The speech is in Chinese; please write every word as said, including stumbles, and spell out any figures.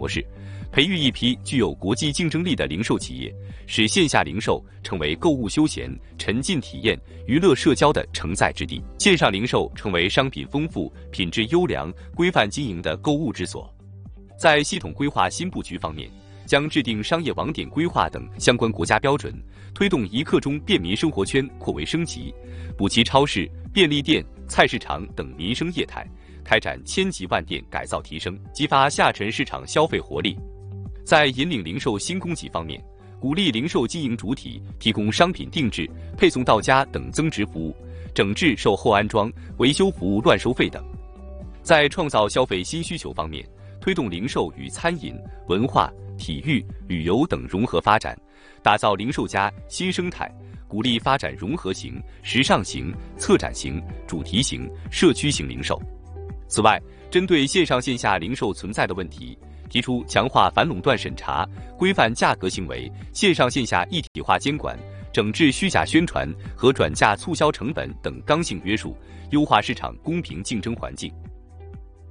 模式，培育一批具有国际竞争力的零售企业，使线下零售成为购物休闲、沉浸体验、娱乐社交的承载之地，线上零售成为商品丰富、品质优良、规范经营的购物之所。在系统规划新布局方面，将制定商业网点规划等相关国家标准，推动一刻钟便民生活圈扩围升级，补齐超市、便利店、菜市场等民生业态，开展千级万店改造提升，激发下沉市场消费活力。在引领零售新供给方面，鼓励零售经营主体提供商品定制、配送到家等增值服务，整治售后安装、维修服务乱收费等。在创造消费新需求方面，推动零售与餐饮、文化、体育、旅游等融合发展，打造零售加新生态，鼓励发展融合型、时尚型、策展型、主题型、社区型零售。此外，针对线上线下零售存在的问题，提出强化反垄断审查、规范价格行为、线上线下一体化监管、整治虚假宣传和转嫁促销成本等刚性约束，优化市场公平竞争环境。